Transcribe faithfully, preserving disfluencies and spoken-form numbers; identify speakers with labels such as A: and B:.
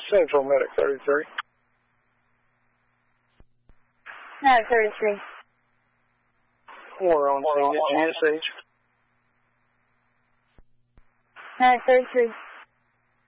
A: Central Medic thirty-three.
B: Medic thirty-three.
A: We're on scene at G S H.
B: Medic thirty-three.